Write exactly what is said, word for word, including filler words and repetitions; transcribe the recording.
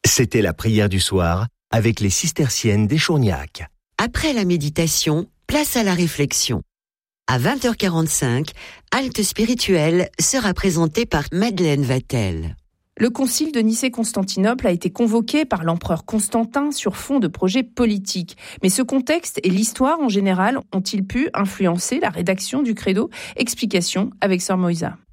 C'était la prière du soir avec les cisterciennes d'Échourgnac. Après la méditation, place à la réflexion. À vingt heures quarante-cinq, Halte spirituelle sera présentée par Madeleine Vatel. Le concile de Nicée-Constantinople a été convoqué par l'empereur Constantin sur fond de projets politiques. Mais ce contexte et l'histoire en général ont-ils pu influencer la rédaction du credo ? Explication avec Sœur Moïsa.